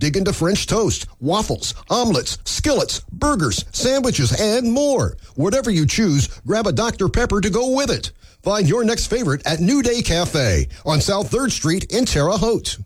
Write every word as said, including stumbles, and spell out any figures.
dig into French toast, waffles, omelets, skillets, burgers, sandwiches, and more. Whatever you choose, grab a Doctor Pepper to go with it. Find your next favorite at New Day Cafe on South third Street in Terre Haute.